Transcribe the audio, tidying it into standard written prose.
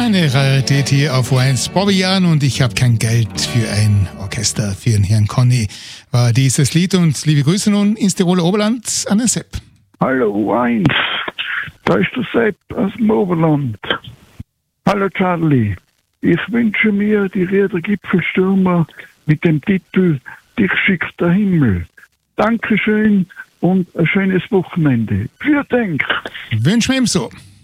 Eine Rarität hier auf O1. Bobby und ich habe kein Geld für ein Orchester, für den Herrn Conny, war dieses Lied. Und liebe Grüße nun ins Tiroler Oberland an den Sepp. Hallo O1, da ist der Sepp aus dem Oberland. Hallo Charlie, ich wünsche mir die Rieder Gipfelstürmer mit dem Titel Dich schickt der Himmel. Dankeschön und ein schönes Wochenende. Vielen Dank. Wünschen wir ihm so.